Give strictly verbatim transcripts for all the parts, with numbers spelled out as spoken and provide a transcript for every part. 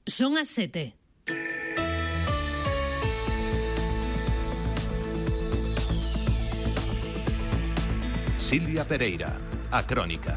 Son as sete. Silvia Pereira, a Crónica.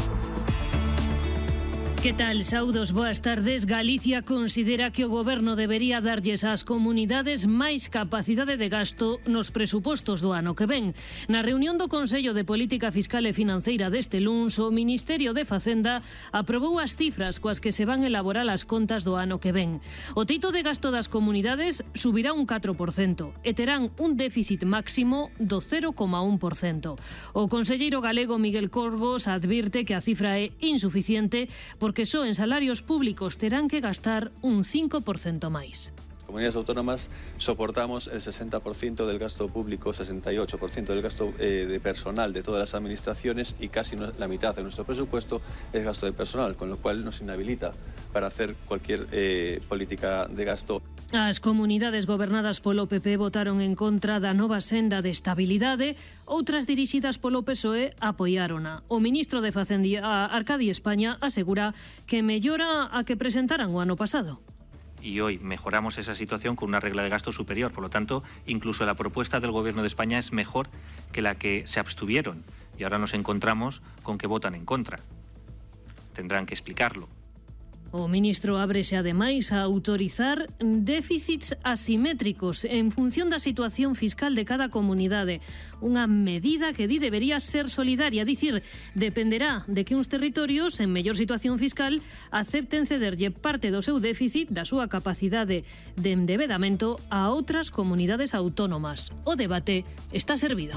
Que tal, saudos, boas tardes. Galicia considera que o goberno debería darlles ás comunidades máis capacidade de gasto nos presupostos do ano que ven. Na reunión do Consello de Política Fiscal e Financeira deste luns, o Ministerio de Facenda aprobou as cifras coas que se van elaborar as contas do ano que ven. O teito de gasto das comunidades subirá un catro por cento e terán un déficit máximo do cero coma un por cento. O conselleiro galego Miguel Corgos advirte que a cifra é insuficiente porque que só en salarios públicos terán que gastar un cinco por cento máis. Las comunidades autónomas soportamos el sesenta por ciento del gasto público, sesenta y ocho por ciento del gasto eh, de personal de todas las administraciones y casi no, la mitad de nuestro presupuesto es gasto de personal, con lo cual nos inhabilita para hacer cualquier eh, política de gasto. As comunidades gobernadas polo P P votaron en contra da nova senda de estabilidade, outras dirixidas polo P S O E apoiárona. O ministro de Facenda, Arcadi España, asegura que mellora a que presentaran o ano pasado. Y hoy mejoramos esa situación con una regla de gasto superior. Por lo tanto, incluso la propuesta del Gobierno de España es mejor que la que se abstuvieron. Y ahora nos encontramos con que votan en contra. Tendrán que explicarlo. O ministro ábrese ademais a autorizar déficits asimétricos en función da situación fiscal de cada comunidade. Unha medida que di debería ser solidaria, dicir, dependerá de que uns territorios en mellor situación fiscal acepten cederlle parte do seu déficit, da súa capacidade de endebedamento a outras comunidades autónomas. O debate está servido.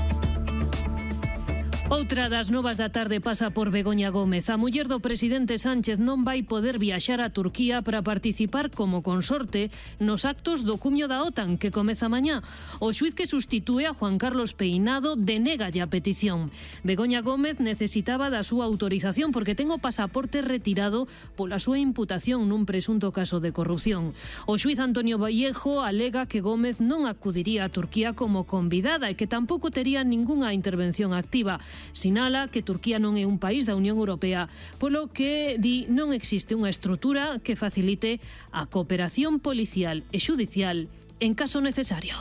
Outra das novas da tarde pasa por Begoña Gómez. A muller do presidente Sánchez non vai poder viaxar a Turquía para participar como consorte nos actos do cumio da OTAN que comeza mañá. O xuiz que sustitúe a Juan Carlos Peinado denégalle a petición. Begoña Gómez necesitaba da súa autorización porque ten o pasaporte retirado pola súa imputación nun presunto caso de corrupción. O xuiz Antonio Vallejo alega que Gómez non acudiría a Turquía como convidada e que tampouco tería ningunha intervención activa. Sinala que Turquía non é un país da Unión Europea, polo que di non existe unha estrutura que facilite a cooperación policial e xudicial en caso necesario.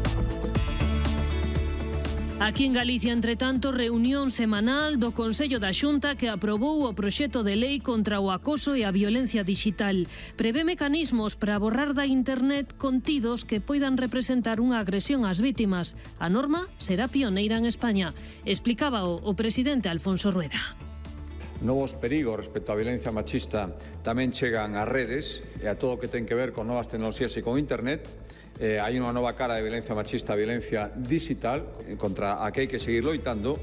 Aquí en Galicia, entre tanto, reunión semanal do Consello da Xunta que aprobou o proxecto de lei contra o acoso e a violencia digital. Prevé mecanismos para borrar da internet contidos que poidan representar unha agresión ás vítimas. A norma será pioneira en España, explicaba o, o presidente Alfonso Rueda. Novos perigos respecto á violencia machista tamén chegan ás redes e a todo o que ten que ver con novas tecnoloxías e con internet. Eh, hai unha nova cara de violencia machista, violencia digital, contra a que hai que seguir loitando.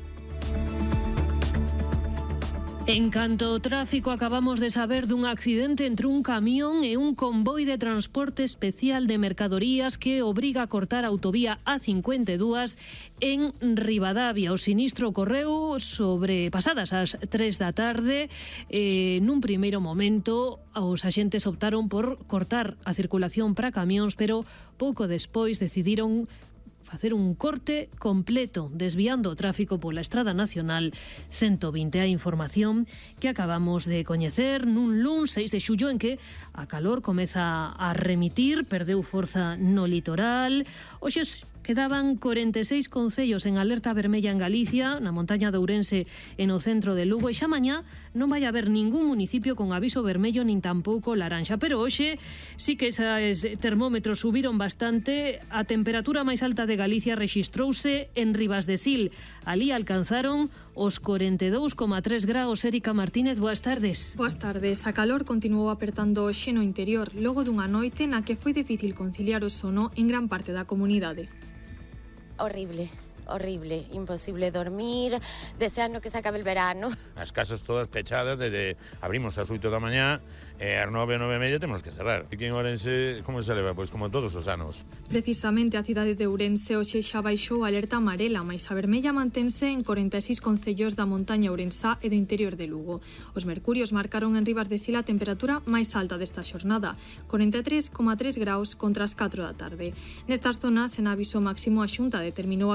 En canto ao tráfico, acabamos de saber dun accidente entre un camión e un convoi de transporte especial de mercadorías que obriga a cortar a autovía A cincuenta e dúas en Ribadavia. O sinistro ocorreu sobre pasadas as tres da tarde. Eh, nun primeiro momento, os axentes optaron por cortar a circulación para camións, pero pouco despois decidiron facer un corte completo, desviando o tráfico pola Estrada Nacional ciento vinte. A información que acabamos de coñecer nun luns seis de xullo en que a calor comeza a remitir, perdeu forza no litoral. Hoxe quedaban corenta e seis concellos en alerta vermella en Galicia, na montaña de Ourense e no centro de Lugo, e xa mañá non vai haber ningún municipio con aviso vermello nin tampouco laranxa, pero hoxe sí que esos termómetros subiron bastante. A temperatura máis alta de Galicia rexistrouse en Ribas de Sil. Alí alcanzaron os corenta e dous coma tres graus. Érica Martínez, boas tardes. Boas tardes. A calor continuou apertando hoxe no interior, logo dunha noite na que foi difícil conciliar o sono en gran parte da comunidade. Horrible, horrible, imposible dormir, deseando que se acabe el verano. As casas todas pechadas, desde abrimos ás oito da mañá e ás nove, nove e media temos que cerrar. Aquí en Ourense, como se leva? Pois como todos os anos. Precisamente a cidade de Ourense hoxe xa baixou a alerta amarela, mais a vermella mantense en corenta e seis concellos da montaña ourensá e do interior de Lugo. Os mercurios marcaron en Ribas de Sil a temperatura máis alta desta xornada, corenta e tres coma tres graus contra as catro da tarde. Nestas zonas, en aviso máximo, a Xunta determinou a suspensión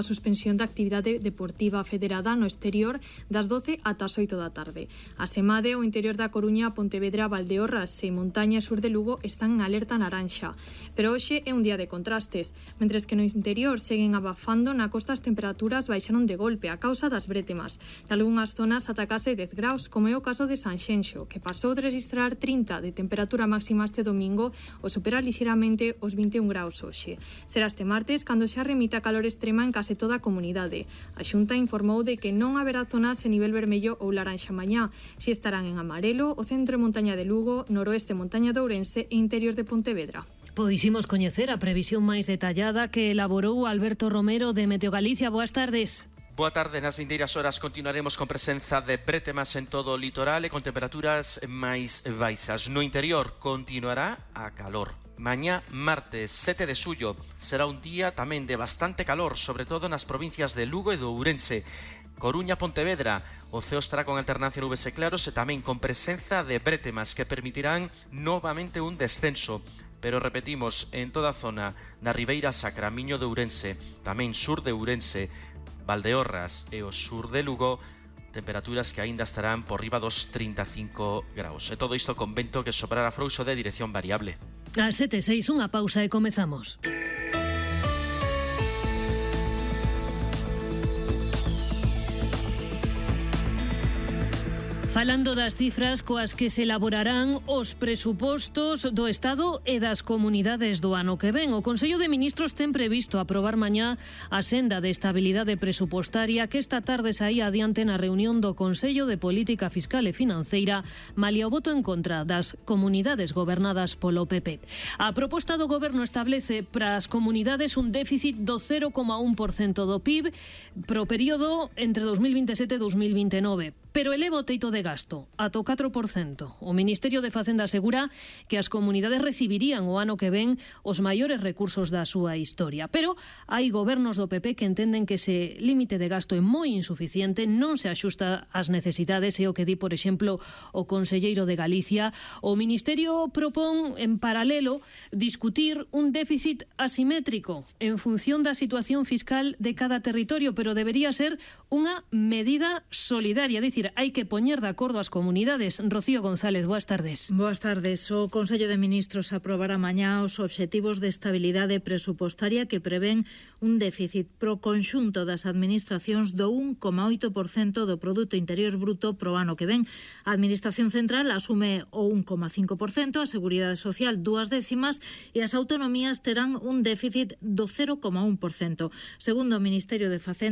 suspensión da actividade deportiva federada no exterior das doce ata as oito da tarde. A SEMADE, o interior da Coruña, Pontevedra, Valdeorras e Montaña Sur de Lugo están en alerta naranxa. Pero hoxe é un día de contrastes. Mentres que no interior seguen abafando, na costa as temperaturas baixaron de golpe a causa das brétemas. Nalgunhas zonas ata case dez graus, como é o caso de Sanxenxo, que pasou de registrar trinta de temperatura máxima este domingo o supera lixeramente os vinte e un graus hoxe. Será este martes cando xa remita calor extrema en case toda a comunidade. A Xunta informou de que non haberá zonas en nivel vermello ou laranxa mañá, si estarán en amarelo o centro e montaña de Lugo, noroeste montaña de Ourense e interior de Pontevedra. Pois imos coñecer a previsión máis detallada que elaborou Alberto Romero de Meteo Galicia. Boas tardes. Boa tarde, nas vindeiras horas continuaremos con presenza de brétemas en todo o litoral e con temperaturas máis baixas. No interior continuará a calor. Mañá, martes sete de xullo, será un día tamén de bastante calor, sobre todo nas provincias de Lugo e de Ourense. Coruña, Pontevedra, o ceo estará con alternancia de nubes e claros e tamén con presenza de brétemas que permitirán novamente un descenso. Pero repetimos, en toda a zona da Ribeira Sacra, Miño de Ourense, tamén sur de Ourense, Valdeorras e o sur de Lugo, temperaturas que aínda estarán por riba dos trinta e cinco graus. E todo isto con vento que soprará frouxo de dirección variable. A sete e seis, unha pausa e comezamos. Falando das cifras coas que se elaborarán os presupostos do Estado e das comunidades do ano que ven, o Consello de Ministros ten previsto aprobar mañá a senda de estabilidade presupostaria que esta tarde saía adiante na reunión do Consello de Política Fiscal e Financeira, malia o voto en contra das comunidades gobernadas polo P P. A proposta do Goberno establece para as comunidades un déficit do cero coma un por cento do P I B pro período entre dos mil vinte e sete e dos mil vinte e nove, pero eleva o teito de gasto ata o catro por cento. O Ministerio de Facenda asegura que as comunidades recibirían o ano que ven os maiores recursos da súa historia, pero hai gobernos do P P que entenden que ese límite de gasto é moi insuficiente, non se axusta ás necesidades, e o que di, por exemplo, o conselleiro de Galicia. O Ministerio propón, en paralelo, discutir un déficit asimétrico en función da situación fiscal de cada territorio, pero debería ser unha medida solidaria, é dicir, hai que poñer de acordo as comunidades. Rocío González, boas tardes. Boas tardes. O Consello de Ministros aprobará mañá os obxectivos de estabilidade presupostaria que prevén un déficit pro conxunto das administracións do un coma oito por cento do Produto Interior Bruto pro ano que ven. A Administración Central asume o un coma cinco por cento, a Seguridade Social dúas décimas e as autonomías terán un déficit do cero coma un por cento. Segundo o Ministerio de Facenda,